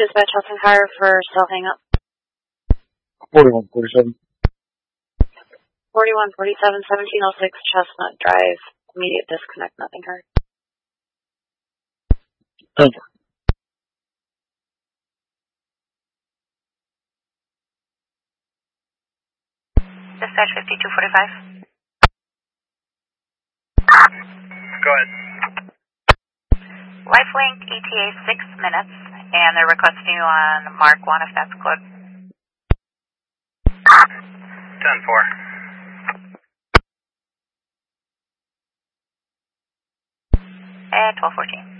dispatch Hudson car for self hang up. 4147. 4147, 1706 Chestnut Drive. Immediate disconnect, nothing heard. Thank you. Dispatch 5245. Go ahead. Lifelink ETA 6 minutes, and they're requesting you on Mark 1 if that's clear. 10-4. At 1214.